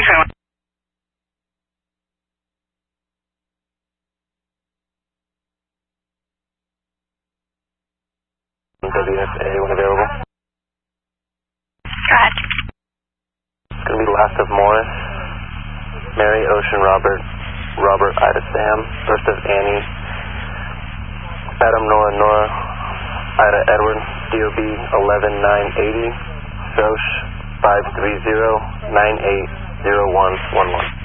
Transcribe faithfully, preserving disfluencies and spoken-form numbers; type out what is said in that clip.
W S A when available. Go ahead. It's going to be last of Morris, Mary, Ocean, Robert, Robert, Ida, Sam, first of Annie, Adam, Nora, Nora, Ida, Edward, D O B eleven nine eighty, Soch five three zero nine eight zero one one one.